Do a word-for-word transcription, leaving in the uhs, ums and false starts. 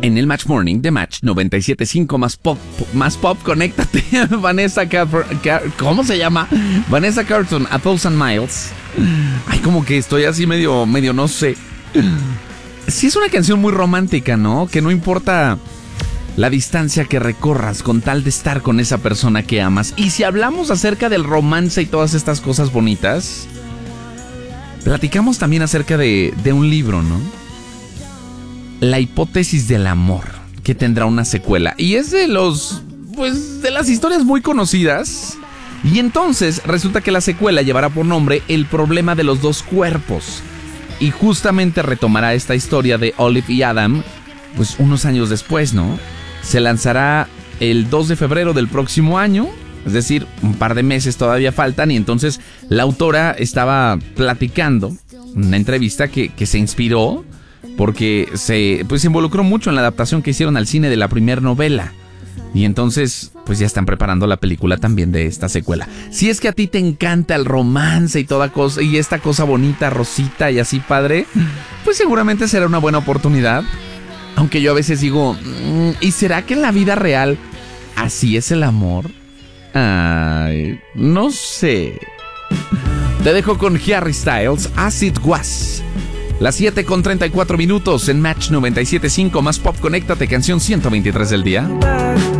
En el Match Morning de Match noventa y siete punto cinco más pop, más pop, conéctate. Vanessa Car- Car- ¿cómo se llama? Vanessa Carlton, A Thousand Miles. Ay, como que estoy así medio, medio no sé. Sí es una canción muy romántica, ¿no? Que no importa la distancia que recorras con tal de estar con esa persona que amas. Y si hablamos acerca del romance y todas estas cosas bonitas, platicamos también acerca de, de un libro, ¿no? La hipótesis del amor, que tendrá una secuela. Y es de los, pues, de las historias muy conocidas. Y entonces resulta que la secuela llevará por nombre El problema de los dos cuerpos. Y justamente retomará esta historia de Olive y Adam, pues unos años después, ¿no? Se lanzará el dos de febrero del próximo año. Es decir, un par de meses todavía faltan. Y entonces la autora estaba platicando en una entrevista que, que se inspiró porque se, pues, se involucró mucho en la adaptación que hicieron al cine de la primera novela. Y entonces, pues ya están preparando la película también de esta secuela. Si es que a ti te encanta el romance y toda cosa, y esta cosa bonita, rosita y así padre, pues seguramente será una buena oportunidad. Aunque yo a veces digo, ¿y será que en la vida real así es el amor? Ay, no sé. Te dejo con Harry Styles, As It Was. Las siete con treinta y cuatro minutos en Match noventa y siete punto cinco más pop. Conéctate, canción ciento veintitrés del día.